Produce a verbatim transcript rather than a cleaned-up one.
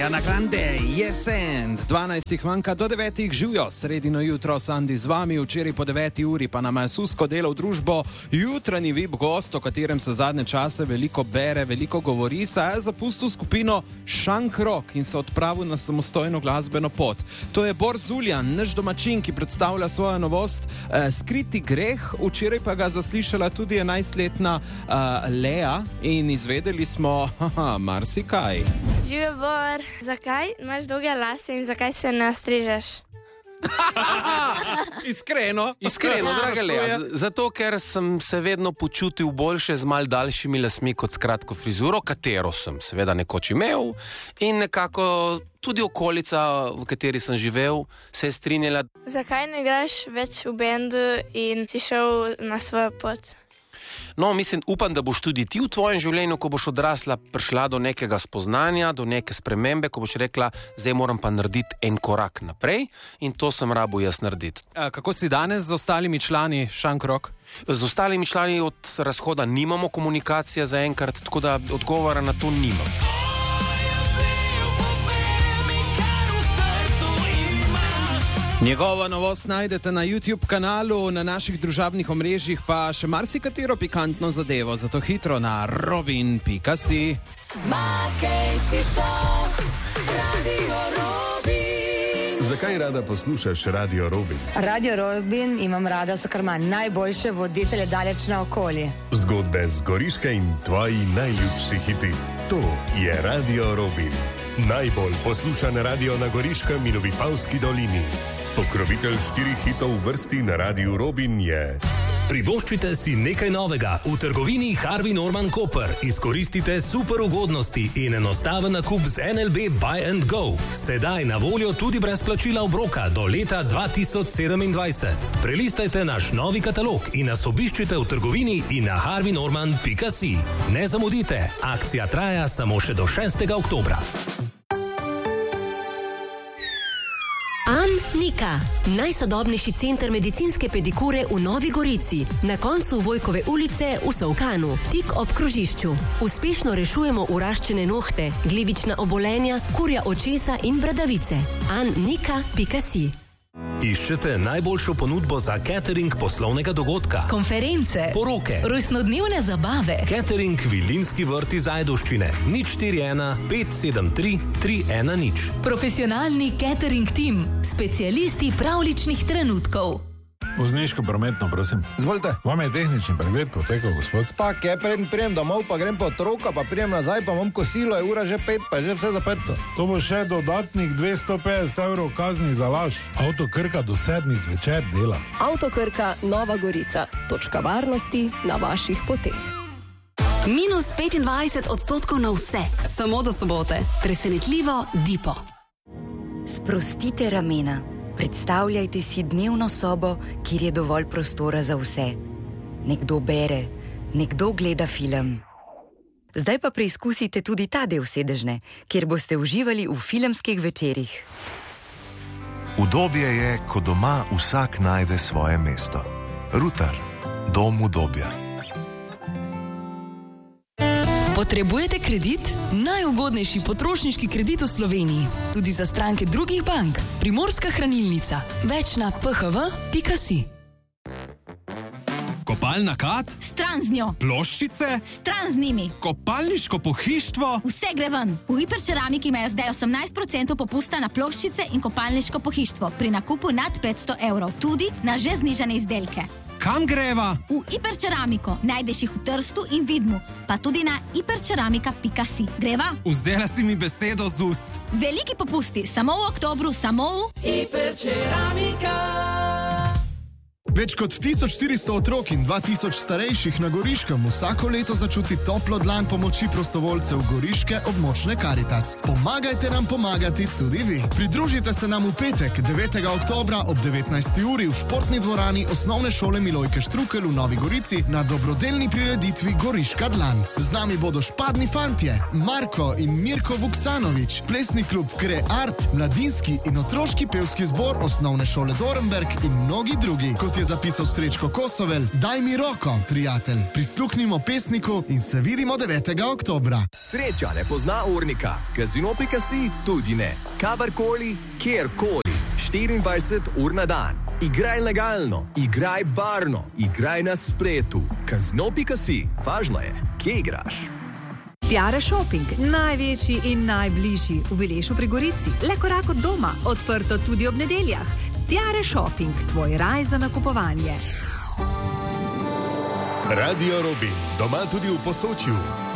Na grande, jesen, dvanajstih manjka do devetih, živijo, sredino jutro, Sandi z vami, včeraj po deveti uri pa nama je susko delo v družbo, jutranji V I P gost, o katerem se zadnje čase veliko bere, veliko govori, saj je zapustil skupino Shank Rock in se odpravil na samostojno glasbeno pot. To je Bor Zuljan, naš domačin, ki predstavlja svojo novost eh, Skriti greh, včeraj pa ga zaslišala tudi enajstletna eh, Lea in izvedeli smo haha, marsikaj. Živijo, Bor. Zakaj imaš dolge lase in zakaj se ne ostrižeš? Iskreno. Iskreno, draga Lea. Zato, ker sem se vedno počutil boljše z mal daljšimi lasmi kot s kratko frizuro, katero sem seveda nekoč imel in nekako tudi okolica, v kateri sem živel, se je strinjala. Zakaj ne igraš več v bendu in si šel na svojo pot? No, mislim, upam, da boš tudi ti v tvojem življenju, ko boš odrasla, prišla do nekega spoznanja, do neke spremembe, ko boš rekla, zdaj moram pa narediti en korak naprej in to sem rabil jaz narediti. A, kako si danes z ostalimi člani Shank Rock? Z ostalimi člani od razhoda nimamo komunikacije zaenkrat, tako da odgovora na to nimam. Njegovo novost najdete na YouTube kanalu, na naših družabnih omrežjih pa še marsikatero pikantno zadevo, zato hitro na robin pika si. Zakaj rada poslušaš Radio Robin? Radio Robin imam rada, so kar ima najboljše voditelje daleč na okolje. Zgodbe z Goriške in tvoji najljubši hiti. To je Radio Robin. Najbolj poslušan radio na Goriškem in v Vipavski dolini. Pokrovitelj štirih hitov v vrsti na Radiu Robin je... Privoščite si nekaj novega v trgovini Harvey Norman Koper. Izkoristite super ugodnosti in enostaven nakup z N L B Buy and Go. Sedaj na voljo tudi brez plačila obroka do leta dva tisoč sedemindvajset. Prelistajte naš novi katalog in nas obiščite v trgovini in na harvey norman pika si. Ne zamudite, akcija traja samo še do šestega oktobra. Nika, najsodobnejši center medicinske pedikure v Novi Gorici, na koncu Vojkove ulice v Solkanu, tik ob krožišču. Uspešno rešujemo uraščene nohte, glivična obolenja, kurja očesa in bradavice. annika pika si. Iščete najboljšo ponudbo za catering poslovnega dogodka, konference, poroke, rojstnodnevne zabave. Catering Vilinski vrt iz Ajdovščine. nič štiri ena pet sedem tri tri ena nič. Profesionalni catering tim, specialisti pravličnih trenutkov. Vozniško prometno, prosim. Izvolite. Vam je tehnični pregled potekal, gospod? Tak je, preden prijem domov, pa grem po otroka, pa prijem nazaj, pa imam kosilo, je ura že pet, pa je že vse zaprto. To bo še dodatnih dvesto petdeset evrov kazni za laž. Avto Krka do sedmih zvečer dela. Avto Krka Nova Gorica. Točka varnosti na vaših poteh. Minus petindvajset odstotkov na vse. Samo do sobote. Presenetljivo Dipo. Sprostite ramena. Predstavljajte si dnevno sobo, kjer je dovolj prostora za vse. Nekdo bere, nekdo gleda film. Zdaj pa preizkusite tudi ta del sedežne, kjer boste uživali v filmskih večerih. Udobje je, ko doma vsak najde svoje mesto. Rutar, dom udobja. Potrebujete kredit? Najugodnejši potrošniški kredit v Sloveniji. Tudi za stranke drugih bank. Primorska hranilnica. Več na p h v pika si. Kopalna kat? Stran z njo. Ploščice? Stran z njimi. Kopalniško pohištvo? Vse gre ven. V Hiperceramiki imajo zdaj osemnajst procentov popusta na ploščice in kopalniško pohištvo pri nakupu nad petsto evrov. Tudi na že znižane izdelke. Kam greva? V Hiperceramiko. Najdeš jih v Trstu in Vidmu, pa tudi na hiperceramika pika si. Greva? Vzela si mi besedo z ust. Veliki popusti, samo v oktobru, samo v Hiperceramika. Več kot tisoč štiristo otrok in dva tisoč starejših na Goriškem vsako leto začuti toplo dlan pomoči prostovoljcev Goriške območne Karitas. Pomagajte nam pomagati tudi vi. Pridružite se nam v petek, devetega oktobra ob devetnajsti uri v športni dvorani Osnovne šole Milojke Štrukelj v Novi Gorici na dobrodelni prireditvi Goriška dlan. Z nami bodo špadni fantje, Marko in Mirko Vuksanovič, plesni klub Kreart, mladinski in otroški pevski zbor Osnovne šole Dorenberg in mnogi drugi. Kot je zapisal Srečko Kosovel, daj mi roko, prijatelj. Prisluhnimo pesniku in se vidimo devetega oktobra. Sreča ne pozna urnika, Casino pika si tudi ne. Kadarkoli, kjerkoli, štiriindvajset ur na dan. Igraj legalno, igraj varno, igraj na spletu. Casino pika si, važno je, kje igraš. Tiare Shopping, največji in najbližji v Vilešu pri Gorici. Le korak od doma, odprto tudi ob nedeljah. Tiare Shopping, tvoj raj za nakupovanje. Radio Robin, doma tudi v Posočju.